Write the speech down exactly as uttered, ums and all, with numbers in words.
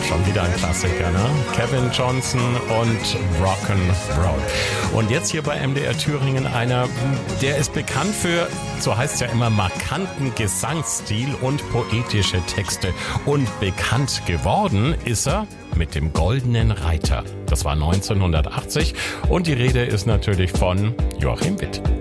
Schon wieder ein Klassiker, ne? Kevin Johnson und Rock'n'Roll. Und jetzt hier bei M D R Thüringen einer, der ist bekannt für, so heißt es ja immer, markanten Gesangsstil und poetische Texte. Und bekannt geworden ist er mit dem Goldenen Reiter. Das war neunzehnhundertachtzig und die Rede ist natürlich von Joachim Witt.